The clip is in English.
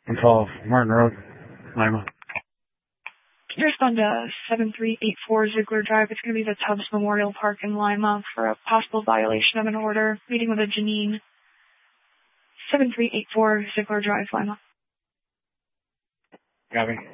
12 Martin Road, Lima. Can you respond to 7384 Ziegler Drive? It's going to be the Tubbs Memorial Park in Lima for a possible violation of an order. Meeting with a Janine. 7384 Ziegler Drive, Lima. Copy.